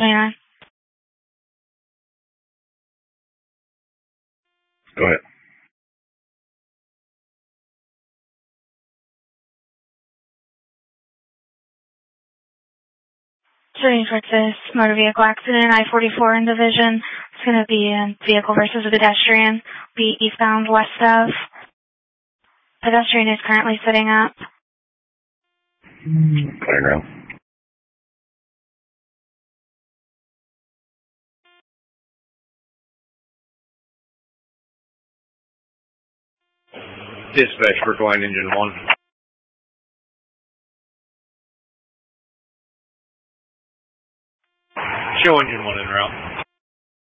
29. Go ahead. Shooting towards this motor vehicle accident, I-44 in Division. It's going to be a vehicle versus a pedestrian. Be eastbound west of. Pedestrian is currently sitting up. Clear ground. Dispatch, Brookline Engine 1. Show Engine 1 en route.